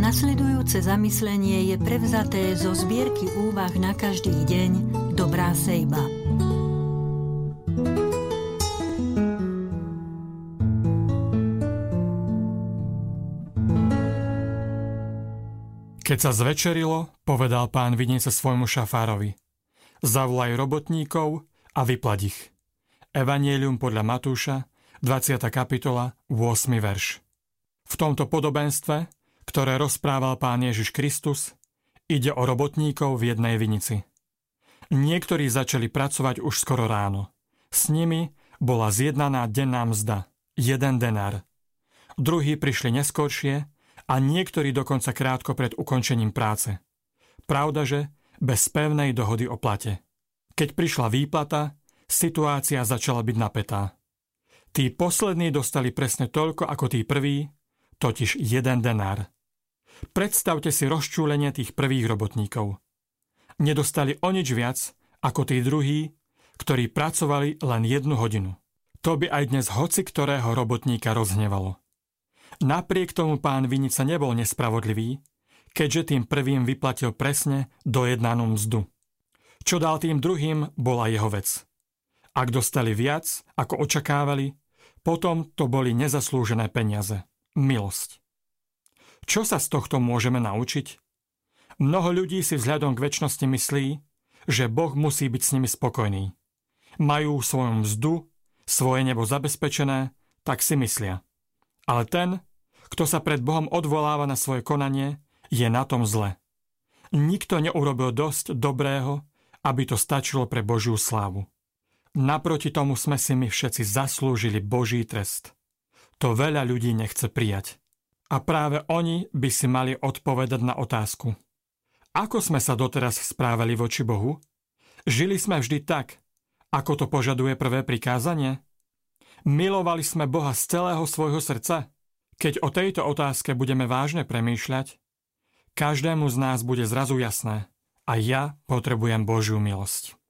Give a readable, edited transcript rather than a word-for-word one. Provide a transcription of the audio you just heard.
Nasledujúce zamyslenie je prevzaté zo zbierky úvah na každý deň Dobrá sejba. Keď sa zvečerilo, povedal pán vinice svojmu šafárovi: Zavolaj robotníkov a vyplať ich. Evanjelium podľa Matúša, 20. kapitola, 8. verš. V tomto podobenstve, ktoré rozprával pán Ježiš Kristus, ide o robotníkov v jednej vinici. Niektorí začali pracovať už skoro ráno. S nimi bola zjednaná denná mzda, 1 denár. Druhí prišli neskôršie a niektorí dokonca krátko pred ukončením práce. Pravdaže bez pevnej dohody o plate. Keď prišla výplata, situácia začala byť napätá. Tí poslední dostali presne toľko ako tí prví, totiž 1 denár. Predstavte si rozčúlenie tých prvých robotníkov. Nedostali o nič viac ako tí druhí, ktorí pracovali len 1 hodinu. To by aj dnes hoci ktorého robotníka rozhnevalo. Napriek tomu pán vinica nebol nespravodlivý, keďže tým prvým vyplatil presne dojednanú mzdu. Čo dal tým druhým, bola jeho vec. Ak dostali viac, ako očakávali, potom to boli nezaslúžené peniaze. Milosť. Čo sa z tohto môžeme naučiť? Mnoho ľudí si vzhľadom k večnosti myslí, že Boh musí byť s nimi spokojný. Majú svoju mzdu, svoje nebo zabezpečené, tak si myslia. Ale ten, kto sa pred Bohom odvoláva na svoje konanie, je na tom zle. Nikto neurobil dosť dobrého, aby to stačilo pre Božiu slávu. Naproti tomu sme si my všetci zaslúžili Boží trest. To veľa ľudí nechce prijať. A práve oni by si mali odpovedať na otázku: ako sme sa doteraz správali voči Bohu? Žili sme vždy tak, ako to požaduje prvé prikázanie? Milovali sme Boha z celého svojho srdca? Keď o tejto otázke budeme vážne premýšľať, každému z nás bude zrazu jasné: a ja potrebujem Božiu milosť.